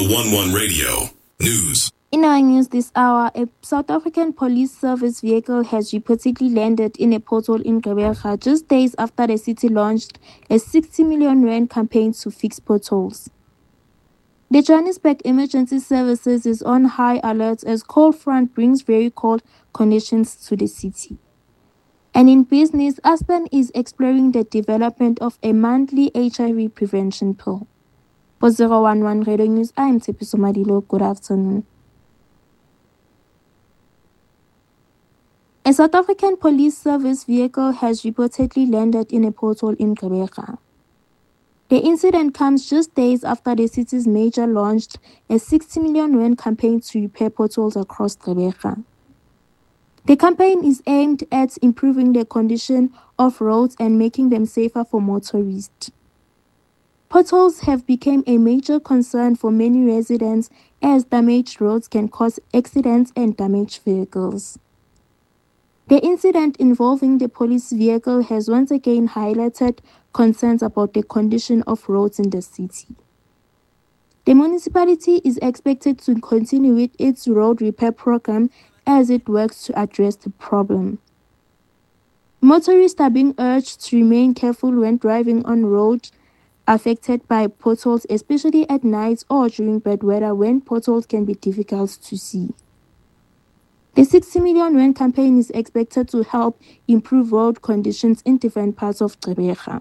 11 Radio News. In our news this hour, a South African police service vehicle has reportedly landed in a pothole in Gqeberha just days after the city launched a 60 million rand campaign to fix potholes. The Johannesburg Emergency Services is on high alert as cold front brings very cold conditions to the city. And in business, Aspen is exploring the development of a monthly HIV prevention pill. For 011 Radio News, I am Tshepiso Madilo. Good afternoon. A South African police service vehicle has reportedly landed in a pothole in Gqeberha. The incident comes just days after the city's mayor launched a 60 million rand campaign to repair potholes across Gqeberha. The campaign is aimed at improving the condition of roads and making them safer for motorists. Potholes have become a major concern for many residents as damaged roads can cause accidents and damage vehicles. The incident involving the police vehicle has once again highlighted concerns about the condition of roads in the city. The municipality is expected to continue with its road repair program as it works to address the problem. Motorists are being urged to remain careful when driving on roads affected by potholes, especially at night or during bad weather when potholes can be difficult to see. The 60 million rand campaign is expected to help improve road conditions in different parts of Gqeberha.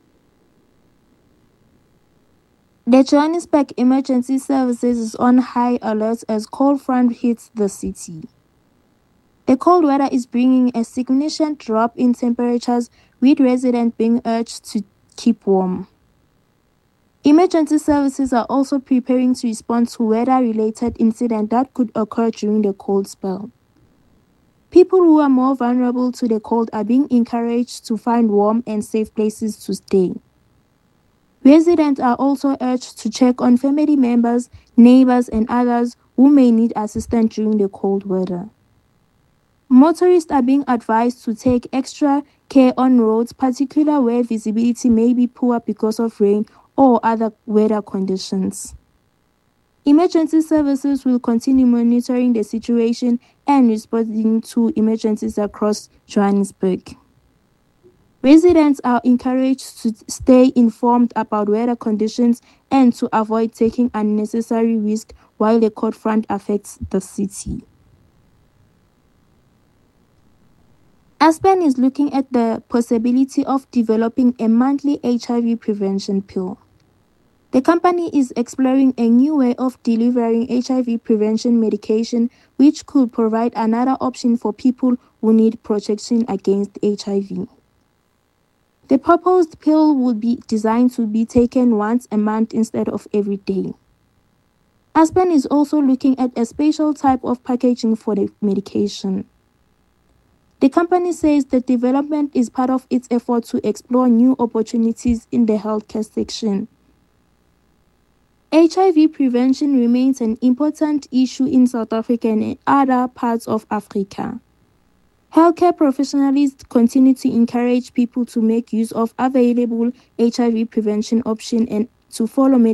The Johannesburg Emergency Services is on high alert as cold front hits the city. The cold weather is bringing a significant drop in temperatures, with residents being urged to keep warm. Emergency services are also preparing to respond to weather-related incidents that could occur during the cold spell. People who are more vulnerable to the cold are being encouraged to find warm and safe places to stay. Residents are also urged to check on family members, neighbors, and others who may need assistance during the cold weather. Motorists are being advised to take extra care on roads, particularly where visibility may be poor because of rain or other weather conditions. Emergency services will continue monitoring the situation and responding to emergencies across Johannesburg. Residents are encouraged to stay informed about weather conditions and to avoid taking unnecessary risks while the cold front affects the city. Aspen is looking at the possibility of developing a monthly HIV prevention pill. The company is exploring a new way of delivering HIV prevention medication, which could provide another option for people who need protection against HIV. The proposed pill would be designed to be taken once a month instead of every day. Aspen is also looking at a special type of packaging for the medication. The company says the development is part of its effort to explore new opportunities in the healthcare section. HIV prevention remains an important issue in South Africa and in other parts of Africa. Healthcare professionals continue to encourage people to make use of available HIV prevention options and to follow